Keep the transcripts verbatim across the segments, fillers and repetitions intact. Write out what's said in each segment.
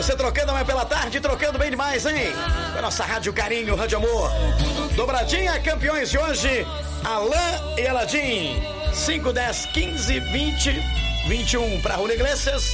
Você trocando amanhã pela tarde, trocando bem demais, hein? A nossa Rádio Carinho, Rádio Amor. Dobradinha, campeões de hoje, Alain e Eladim. cinco, dez, quinze, vinte, vinte e um para Julio Iglesias.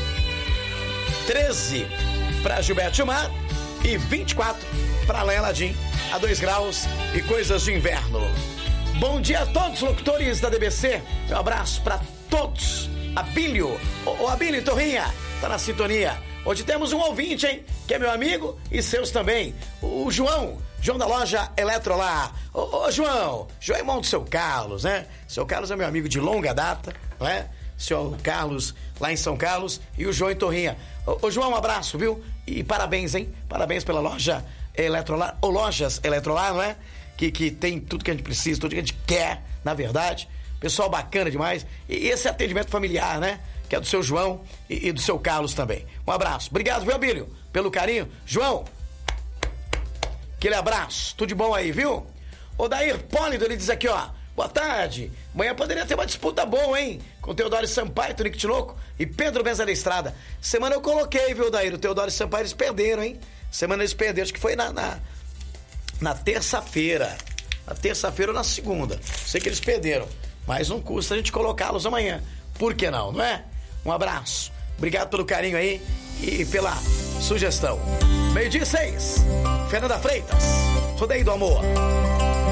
treze para Gilberto Gilmar. E vinte e quatro para Alain e Eladim. A dois graus e coisas de inverno. Bom dia a todos os locutores da D B C. Um abraço para todos. Abílio, o, o Abílio Torrinha, tá na sintonia. Hoje temos um ouvinte, hein? Que é meu amigo e seus também. O João, João da loja Eletrolar. Ô, ô João, João é irmão do seu Carlos, né? Seu Carlos é meu amigo de longa data, não é? Seu Carlos lá em São Carlos e o João em Torrinha. Ô, ô João, um abraço, viu? E parabéns, hein? Parabéns pela loja Eletrolar, ou lojas Eletrolar, não é? Que, que tem tudo que a gente precisa, tudo que a gente quer, na verdade. Pessoal bacana demais. E esse atendimento familiar, né? Que é do seu João e, e do seu Carlos também. Um abraço. Obrigado, viu, Abílio? Pelo carinho. João, aquele abraço. Tudo de bom aí, viu? O Dair Pólido, ele diz aqui, ó. Boa tarde. Amanhã poderia ter uma disputa boa, hein? Com Teodoro Sampaio, Tonico Tinoco e Pedro Benza da Estrada. Semana eu coloquei, viu, Dair? O Teodoro Sampaio, eles perderam, hein? Semana eles perderam. Acho que foi na, na, na terça-feira. Na terça-feira ou na segunda. Sei que eles perderam. Mas não custa a gente colocá-los amanhã. Por que não, não é? Um abraço. Obrigado pelo carinho aí e pela sugestão. Meio-dia e seis. Fernanda Freitas. Rodeio do Amor.